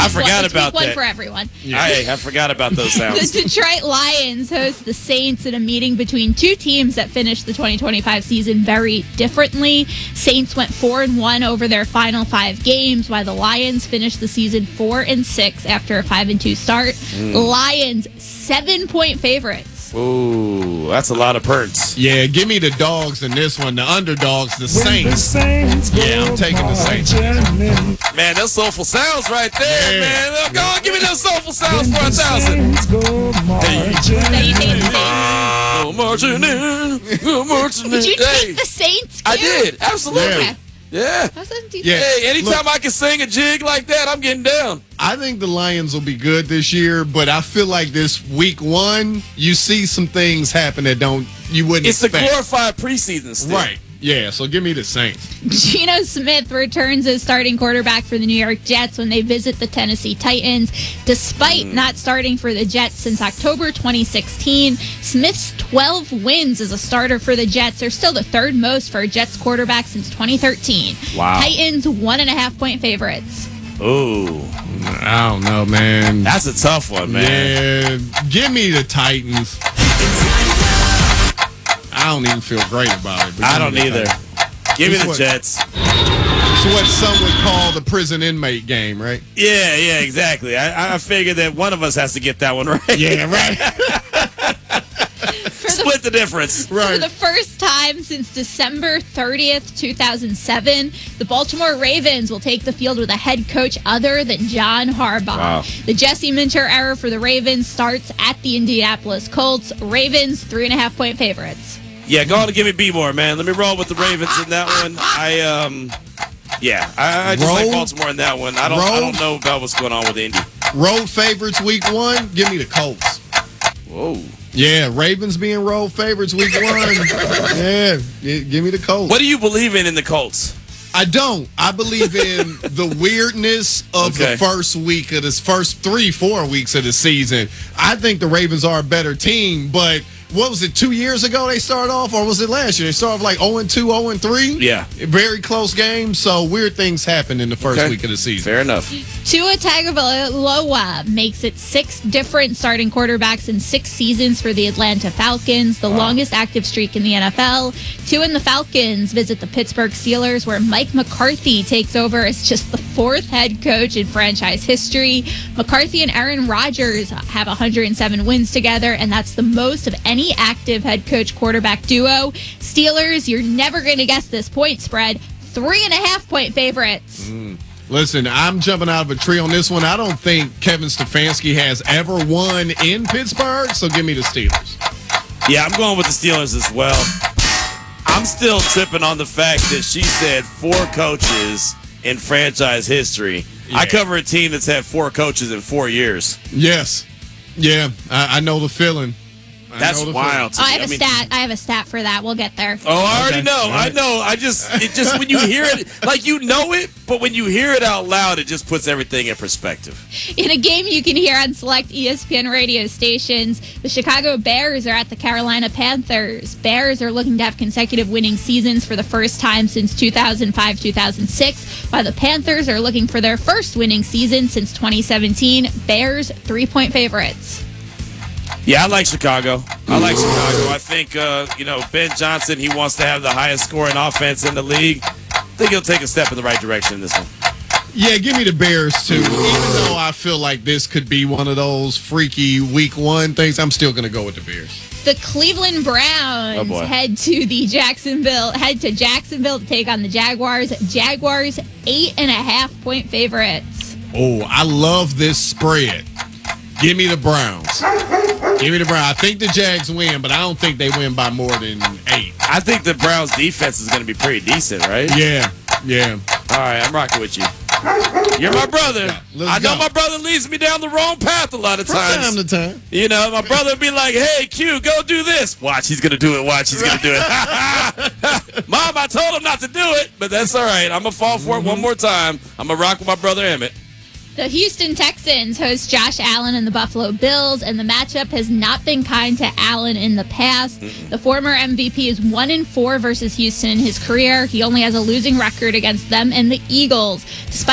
I forgot about one that. For everyone. Yeah. I forgot about those sounds. The Detroit Lions host the Saints in a meeting between two teams that finished the 2025 season very differently. Saints went 4-1 over their final 5 games, while the Lions finished the season 4-6 after a 5-2 start. Lions 7-point favorites. Ooh, that's a lot of perks. Yeah, give me the dogs in this one. The underdogs, the Saints. Yeah, I'm taking the Saints. Man, those soulful sounds right there, man. Go on, give me those soulful sounds for 1,000. Go marching in. Go marching in. Did you take the Saints, Q? I did, absolutely. Yeah. Hey, anytime I can sing a jig like that, I'm getting down. I think the Lions will be good this year, but I feel like this week 1, you see some things happen that you wouldn't expect. It's a glorified preseason still. Right. Yeah, so give me the Saints. Geno Smith returns as starting quarterback for the New York Jets when they visit the Tennessee Titans. Despite not starting for the Jets since October 2016, Smith's 12 wins as a starter for the Jets are still the third most for a Jets quarterback since 2013. Wow. Titans 1.5-point favorites. Ooh. I don't know, man. That's a tough one, man. Yeah, give me the Titans. I don't even feel great about it. I don't either. Give me the Jets. It's what some would call the prison inmate game, right? Yeah, exactly. I figured that one of us has to get that one right. Yeah, right. Split the difference. Right. For the first time since December 30th, 2007, the Baltimore Ravens will take the field with a head coach other than John Harbaugh. Wow. The Jesse Minter era for the Ravens starts at the Indianapolis Colts. Ravens 3.5-point favorites. Yeah, go on and give me B-more, man. Let me roll with the Ravens in that one. I just like Baltimore in that one. I don't know about what's going on with Indy. Road favorites week 1, give me the Colts. Whoa. Yeah, Ravens being road favorites week 1. Yeah, give me the Colts. What do you believe in the Colts? I don't. I believe in the weirdness of the first week of this first 3-4 weeks of the season. I think the Ravens are a better team, but what was it, 2 years ago they started off, or was it last year? They started off like 0-2, 0-3. Yeah. Very close game, so weird things happen in the first week of the season. Fair enough. Tua Tagovailoa makes it 6 different starting quarterbacks in 6 seasons for the Atlanta Falcons, the longest active streak in the NFL. Tua and the Falcons visit the Pittsburgh Steelers, where Mike McCarthy takes over as just the 4th head coach in franchise history. McCarthy and Aaron Rodgers have 107 wins together, and that's the most of any active head coach quarterback duo. Steelers, you're never going to guess this point spread, 3.5-point favorites. Listen, I'm jumping out of a tree on this one. I don't think Kevin Stefanski has ever won in Pittsburgh, so give me the Steelers. Yeah, I'm going with the Steelers as well. I'm still tripping on the fact that she said 4 coaches in franchise history. Yeah. I cover a team that's had 4 coaches in 4 years. Yes. Yeah, I know the feeling. That's wild. I have a stat for that. We'll get there. Oh, I already know. Right. I know. It just when you hear it, like you know it, but when you hear it out loud, it just puts everything in perspective. In a game you can hear on select ESPN radio stations, the Chicago Bears are at the Carolina Panthers. Bears are looking to have consecutive winning seasons for the first time since 2005-2006, while the Panthers are looking for their first winning season since 2017. Bears 3-point favorites. Yeah, I like Chicago. I think, Ben Johnson, he wants to have the highest scoring offense in the league. I think he'll take a step in the right direction in this one. Yeah, give me the Bears, too. Even though I feel like this could be one of those freaky week 1 things, I'm still going to go with the Bears. The Cleveland Browns head to Jacksonville to take on the Jaguars. Jaguars 8.5-point favorites. Oh, I love this spread. Give me the Browns. Give me the Browns. I think the Jags win, but I don't think they win by more than 8. I think the Browns' defense is going to be pretty decent, right? Yeah. All right, I'm rocking with you. You're my brother. I know my brother leads me down the wrong path a lot of times. From time to time. You know, my brother would be like, hey, Q, go do this. Watch, he's going to do it. Watch, he's going to do it. Mom, I told him not to do it, but that's all right. I'm going to fall for it one more time. I'm going to rock with my brother Emmett. The Houston Texans host Josh Allen and the Buffalo Bills, and the matchup has not been kind to Allen in the past. The former MVP is 1-4 versus Houston in his career. He only has a losing record against them and the Eagles. Despite